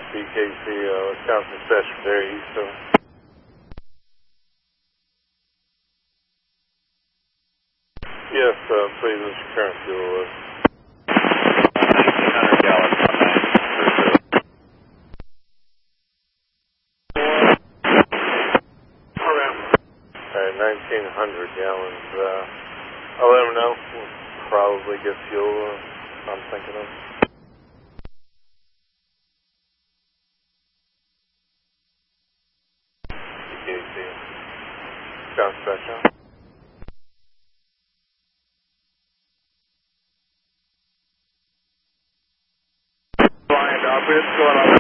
BKC, Wisconsin Station there, Houston. Yes, please, what's your current fuel load? 1,900 gallons on 9. Alright, 1,900 gallons. I'll let them know. We'll probably get fuel, I'm thinking of. BKC, Wisconsin Station. Flying up, it's going on.